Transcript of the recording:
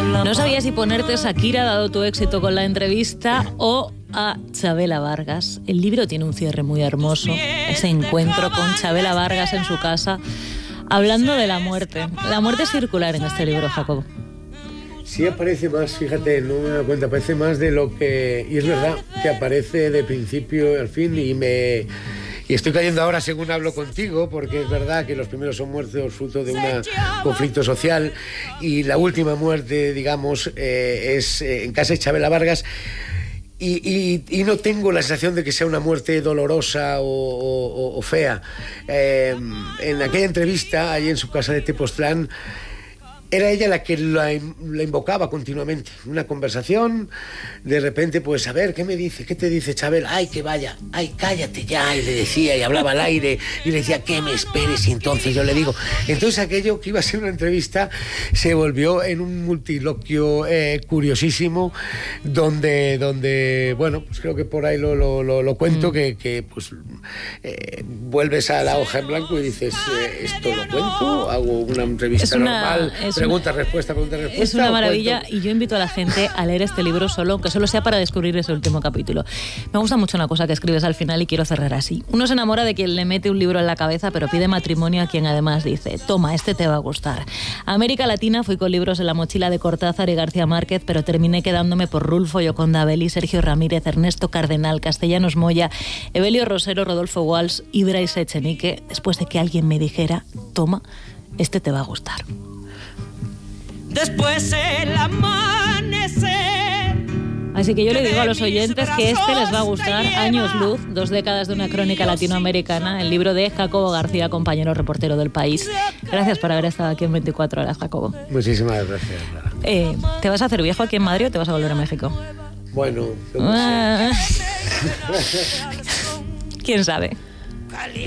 No sabía si ponerte Shakira, dado tu éxito con la entrevista, o a Chabela Vargas. El libro tiene un cierre muy hermoso, ese encuentro con Chabela Vargas en su casa, hablando de la muerte. La muerte es circular en este libro, Jacobo. Sí aparece más, fíjate, no me doy cuenta, aparece más de lo que... Y es verdad que aparece de principio al fin y estoy cayendo ahora según hablo contigo, porque es verdad que los primeros son muertos fruto de un conflicto social y la última muerte, digamos, es en casa de Chabela Vargas. Y no tengo la sensación de que sea una muerte dolorosa o fea. En aquella entrevista, allí en su casa de Tepoztlán, era ella la que la invocaba continuamente. Una conversación, de repente, pues, a ver, ¿qué me dice? ¿Qué te dice Chabela? Ay, que vaya, ay, cállate ya, y le decía, y hablaba al aire, y le decía, que me esperes, y entonces yo le digo. Entonces aquello que iba a ser una entrevista se volvió en un multiloquio curiosísimo, donde, bueno, pues creo que por ahí lo cuento, que pues vuelves a la hoja en blanco y dices, ¿esto lo cuento? ¿Hago una entrevista normal? Pregunta-respuesta. Es una maravilla y yo invito a la gente a leer este libro solo, aunque solo sea para descubrir ese último capítulo. Me gusta mucho una cosa que escribes al final y quiero cerrar así. Uno se enamora de quien le mete un libro en la cabeza, pero pide matrimonio a quien además dice, toma, este te va a gustar. A América Latina fui con libros en la mochila de Cortázar y García Márquez, pero terminé quedándome por Rulfo Yoconda Belli, Sergio Ramírez, Ernesto Cardenal, Castellanos Moya, Evelio Rosero, Rodolfo Walsh, Ibrais Echenique, después de que alguien me dijera, toma, este te va a gustar. Después el amanecer. Así que yo le digo a los oyentes que este les va a gustar. Años luz, 2 décadas de una crónica latinoamericana, el libro de Jacobo García, compañero reportero del País. Gracias por haber estado aquí en 24 horas, Jacobo. Muchísimas gracias. ¿Te vas a hacer viejo aquí en Madrid o te vas a volver a México? Bueno, no sé. ¿Quién sabe?